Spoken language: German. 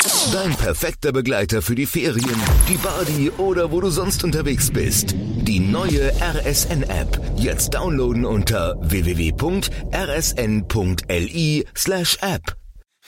Dein perfekter Begleiter für die Ferien, die Party oder wo du sonst unterwegs bist. Die neue RSN-App. Jetzt downloaden unter www.rsn.li/app.